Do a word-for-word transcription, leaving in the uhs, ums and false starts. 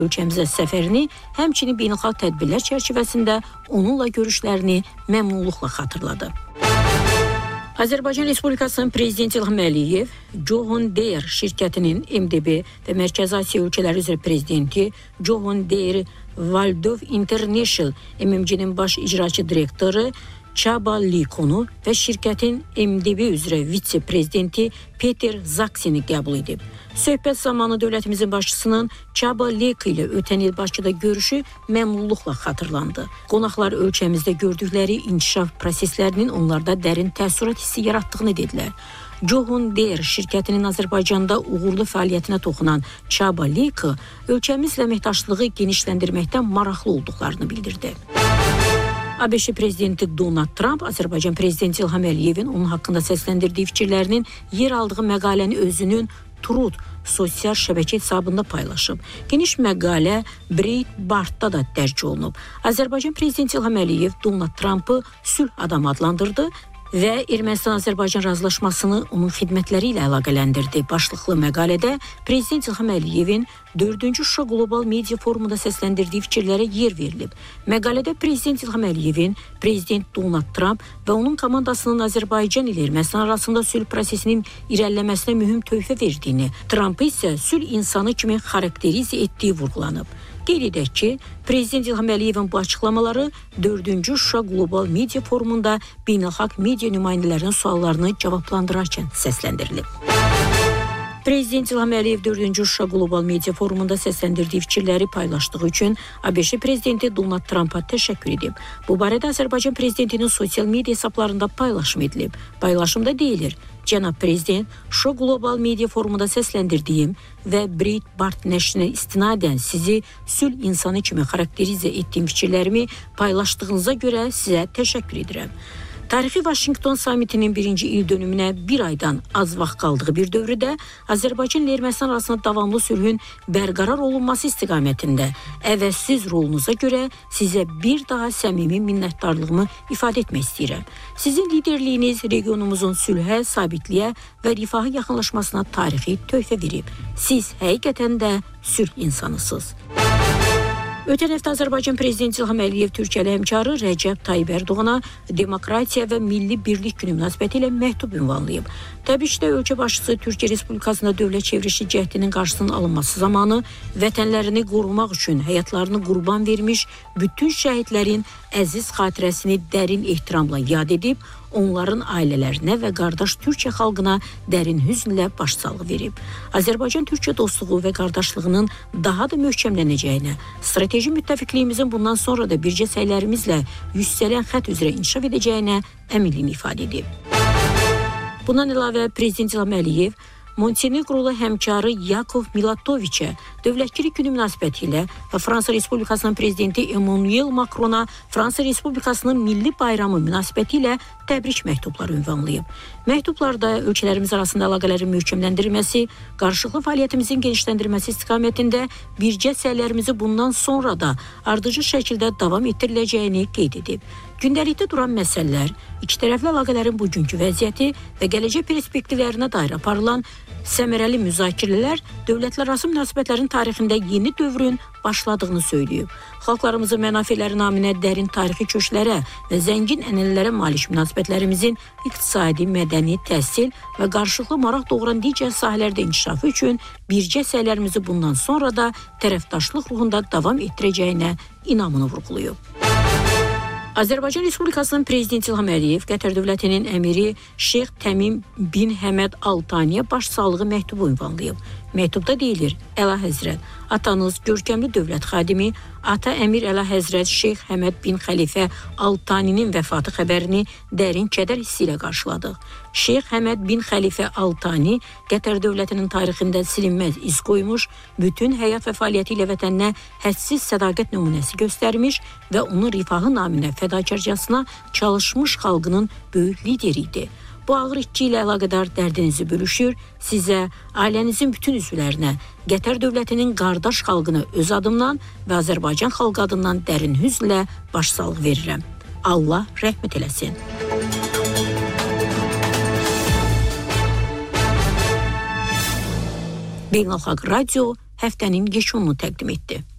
Ölkəmizə səfərini, həmçinin beynəlxalq tədbirlər çərçivəsində onunla görüşlərini məmnunluqla xatırladı. Azərbaycan Respublikasının Prezidenti İlham Əliyev, John Deere şirkətinin M D B və Mərkəzi Asiya ölkələri üzrə prezidenti John Deere Waldorf International M M G-nin baş icraçı direktoru Çaba Likonu və şirkətin M D B üzrə vitse-prezidenti Peter Zaksini qəbul edib. Söhbət zamanı dövlətimizin başçısının Çaba Liko ilə ötən il Bakıda görüşü məmnunluqla xatırlandı. Qonaqlar ölkəmizdə gördükləri inkişaf proseslərinin onlarda dərin təəssürat hissi yaratdığını dedilər. John Deere şirkətinin Azərbaycanda uğurlu fəaliyyətinə toxunan Çaba Liko ölkəmizlə əməkdaşlığı genişləndirməkdən maraqlı olduqlarını bildirdi. ABŞ prezidenti Donald Trump, Azərbaycan prezidenti İlham Əliyevin onun haqqında səsləndirdiyi fikirlərinin yer aldığı məqaləni özünün Truth sosial şəbəkə hesabında paylaşıb. Geniş məqalə Breitbartda da dərc olunub. Azərbaycan prezidenti İlham Əliyev Donald Trumpı sülh adamı adlandırdı və Ermənistan-Azərbaycan razılaşmasını onun xidmətləri ilə əlaqələndirdi. Başlıqlı məqalədə Prezident İlham Əliyevin dördüncü Şuşa Qlobal Media Forumunda səsləndirdiyi fikirlərə yer verilib. Məqalədə Prezident İlham Əliyevin Prezident Donald Trump və onun komandasının Azərbaycan ilə Ermənistan arasında sülh prosesinin irəliləməsinə mühüm töhfə verdiyini, Trumpı isə sülh insanı kimi xarakterizə etdiyi vurğulanıb. Qeyd edək ki, Prezident İlham Əliyevin bu açıqlamaları dördüncü Şuşa Qlobal Media Forumunda beynəlxalq media nümayəndələrinin suallarını cavablandırarkən səsləndirilib. Prezident İlham Əliyev dördüncü Şuşa Qlobal Media Forumunda səsləndirdiyi fikirləri paylaşdığı üçün ABŞ prezidenti Donald Trumpa təşəkkür edib. Bu barədə Azərbaycan prezidentinin sosial media hesablarında paylaşım edilib. Paylaşımda deyilir: Cənab Prezident, Şuşa Qlobal Media Forumunda səsləndirdiyim və Breitbart nəşrinə istinadən sizi sülh insanı kimi xarakterizə etdiyim fikirlərimi paylaşdığınıza görə sizə təşəkkür edirəm. Tarixi Vaşinqton samitinin birinci il dönümünə bir aydan az vaxt qaldığı bir dövrdə Azərbaycan ilə Ermənistan arasında davamlı sülhün bərqərar olunması istiqamətində əvəzsiz rolunuza görə sizə bir daha səmimi minnətdarlığımı ifadə etmək istəyirəm. Sizin liderliyiniz regionumuzun sülhə, sabitliyə və rifaha yaxınlaşmasına tarixi töhfə verib. Siz həqiqətən də sülh insanısınız. Ötən həftə Azərbaycan prezidenti İlham Əliyev Türkiyəli həmkarı Rəcəb Tayyib Ərdoğana Demokratiya və Milli Birlik Günü münasibətilə məktub ünvanlayıb. Təbrikdə ölkə başçısı Türkiyə Respublikasında dövlət çevrilişi cəhdinin qarşısının alınması zamanı vətənlərini qorumaq üçün həyatlarını qurban vermiş bütün şəhidlərin əziz xatirəsini dərin ehtiramla yad edib, onların ailələrinə və qardaş Türkiyə xalqına dərin hüznlə başsağlığı verib. Azərbaycan-Türkiyə dostluğu və qardaşlığının daha da möhkəmlənəcəyinə, strateji müttəfiqliyimizin bundan sonra da bircə səylərimizlə yüksələn xətt üzrə inkişaf edəcəyinə əminliyini ifadə edib. Bundan əlavə Prezident İlham Əliyev Monteneqrolu həmkarı Yakov Milatoviçə Dövlətçilik Günü münasibətilə və Fransa Respublikasının prezidenti Emmanuel Macrona Fransa Respublikasının milli bayramı münasibətilə təbrik məktubları ünvanlayıb. Məktublarda ölkələrimiz arasında əlaqələrin möhkəmləndirilməsi, qarşılıqlı fəaliyyətimizin genişləndirilməsi istiqamətində bircə səylərimizi bundan sonra da ardıcıl şəkildə davam etdiriləcəyini qeyd edib. Gündəlikdə duran məsələlər, ikitərəfli əlaqələrin bugünkü vəziyyəti və gələcək perspektivlərinə dair aparılan səmərəli müzakirələr dövlətlərarası münasibətlərin tarixində yeni dövrün başladığını söyləyib. Xalqlarımızın mənafeləri naminə dərin tarixi köşklərə və zəngin ənənələrə malik münasibətlərimizin iqtisadi, mədəni, təhsil və qarşılıqlı maraq doğuran digər sahələrdə inkişafı üçün bircə səylərimizi bundan sonra da tərəfdaşlıq ruhunda davam etdirəcəyinə inamını vurğulayıb. Azərbaycan Respublikasının Prezidenti İlham Əliyev Qətər dövlətinin əmiri Şeyx Təmim bin Həməd Al Thaniyə başsağlığı məktubu ünvanlayıb. Məktubda deyilir: Əla Həzrət, atanız görkəmli dövlət xadimi Ata Əmir Əla Həzrət Şeyx Həməd bin Xəlifə Al Thaninin vəfatı xəbərini dərin kədər hissi ilə qarşıladıq. Şeyx Həməd bin Xəlifə Al Thani Qətər dövlətinin tarixində silinməz iz qoymuş, bütün həyat və fəaliyyəti ilə vətəninə hədsiz sədaqət nümunəsi göstərmiş və onun rifahı naminə fədakarcasına çalışmış xalqının böyük lideri idi. Bu ağır itki ilə əlaqədar dərdinizi bölüşür, sizə, ailənizin bütün üzvlərinə, Qətər dövlətinin qardaş xalqına öz adımdan və Azərbaycan xalqı adından dərin hüznlə başsağlığı verirəm. Allah rəhmət eləsin. Beynəlxalq Radio həftənin yekununu təqdim etdi.